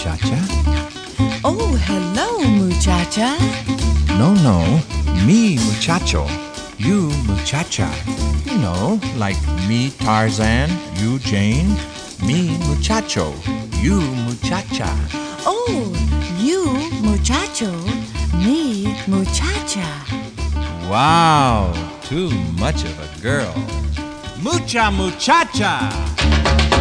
muchacha. Oh, hello, muchacha. No, me muchacho, you muchacha. You know, like me Tarzan, you Jane. Me muchacho, you muchacha. Oh, you muchacho, me muchacha. Wow, too much of a girl. Mucha muchacha!